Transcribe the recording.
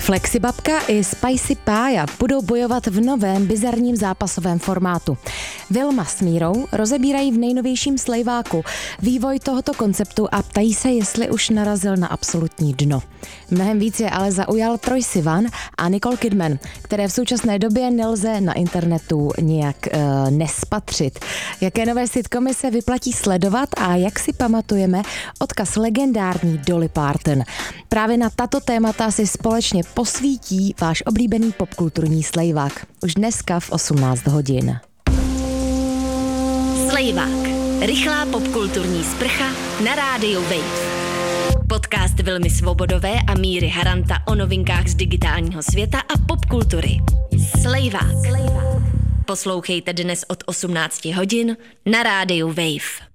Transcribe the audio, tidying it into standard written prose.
Flexibabka i Spicy Pája budou bojovat v novém bizarním zápasovém formátu. Vilma s Mírou rozebírají v nejnovějším slejváku vývoj tohoto konceptu a ptají se, jestli už narazil na absolutní dno. Mnohem víc je ale zaujal Troye Sivan a Nicole Kidman, které v současné době nelze na internetu nějak nespatřit. Jaké nové sitcomy se vyplatí sledovat a jak si pamatujeme odkaz legendární Dolly Parton. Právě na tato témata si společně posvítí váš oblíbený popkulturní slejvák. Už dneska v 18 hodin. Slejvák. Rychlá popkulturní sprcha na rádiu Wave. Podcast Vilmy Svobodové a Míry Haranta o novinkách z digitálního světa a popkultury. Slejvák. Poslouchejte dnes od 18 hodin na rádiu Wave.